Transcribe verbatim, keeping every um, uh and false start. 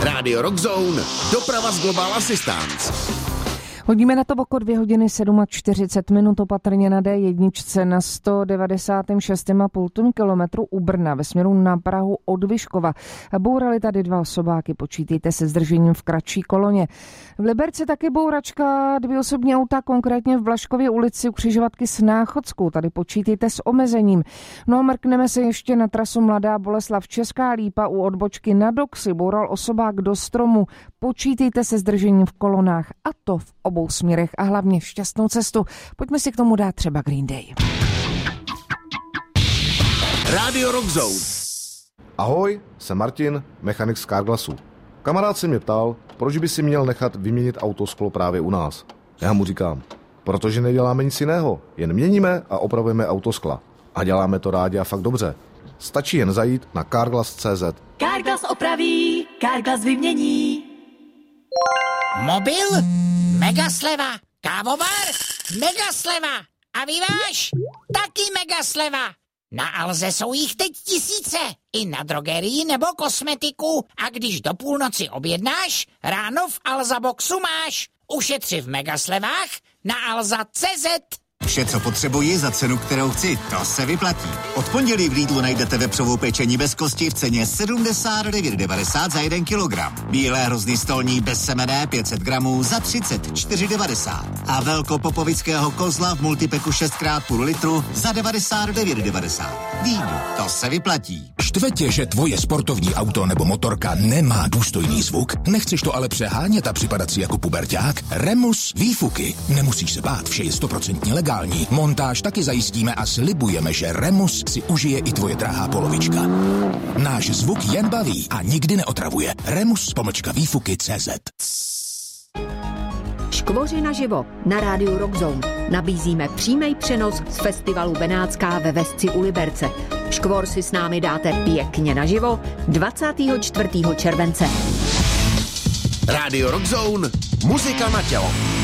Rádio Rockzone, doprava z Global Assistance. Hodíme na to oko dvě hodiny čtyřicet sedm minut, opatrně na dé jedna na sto devadesát šest celá pět kilometru u Brna ve směru na Prahu od Vyškova. Bourali tady dva osobáky, počítejte se zdržením v kratší koloně. V Liberci taky bouračka, dvě osobní auta, konkrétně v Blažkově ulici u křižovatky s Náchodskou. Tady počítejte s omezením. No a mrkneme se ještě na trasu Mladá Boleslav Česká Lípa u odbočky na Doxy. Boural osobák do stromu. Počítejte se zdržením v kolonách, a to v obou směrech, a hlavně šťastnou cestu. Pojďme si k tomu dát třeba Green Day. Rádio Rockzone. Ahoj, jsem Martin, mechanik z Carglassu. Kamarád se mě ptal, proč by si měl nechat vyměnit autosklo právě u nás. Já mu říkám, protože neděláme nic jiného, jen měníme a opravujeme autoskla. A děláme to rádi a fakt dobře. Stačí jen zajít na carglass tečka cé zet. Carglass opraví, Carglass vymění. Mobil? Mega sleva. Kávovar? Mega sleva. A vyváž? Taky mega sleva. Na Alze jsou jich teď tisíce. I na drogerii nebo kosmetiku. A když do půlnoci objednáš, ráno v Alza Boxu máš. Ušetři v megaslevách na alza tečka cé zet. Vše, co potřebuji za cenu, kterou chci, to se vyplatí. Od pondělí v Lidlu najdete vepřovou pečení bez kosti v ceně sedmdesát devět devadesát za jeden kilogram. Bílé hrozny stolní bez semene pět set gramů za třicet čtyři devadesát. A velkopopovického kozla v multipeku šest krát půl litru za devadesát devět devadesát. Lidl, to se vyplatí. Štve tě, že tvoje sportovní auto nebo motorka nemá důstojný zvuk? Nechceš to ale přehánět a připadat si jako puberťák? Remus výfuky. Nemusíš se bát, vše je stoprocentně legální. Montáž taky zajistíme a slibujeme, že Remus si užije i tvoje drahá polovička. Náš zvuk jen baví a nikdy neotravuje. Remus pomlčka výfuky tečka cé zet. Škvoři naživo na rádiu Rockzone. Nabízíme přímý přenos z festivalu Benátská ve Vesci u Liberce. Škvor si s námi dáte pěkně naživo dvacátého čtvrtého července. Rádio Rockzone, muzika na tělo.